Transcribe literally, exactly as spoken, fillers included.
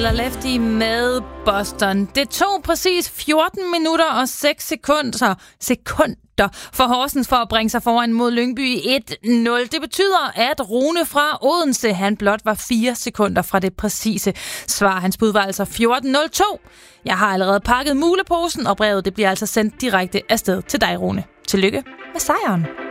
eller lefty med Boston. Det tog præcis fjorten minutter og seks sekunder, sekunder for Horsens for at bringe sig foran mod Lyngby et nul. Det betyder, at Rune fra Odense, han blot var fire sekunder fra det præcise svar. Hans bud var altså fjorten nul to. Jeg har allerede pakket muleposen, og brevet det bliver altså sendt direkte afsted til dig, Rune. Tillykke med sejren.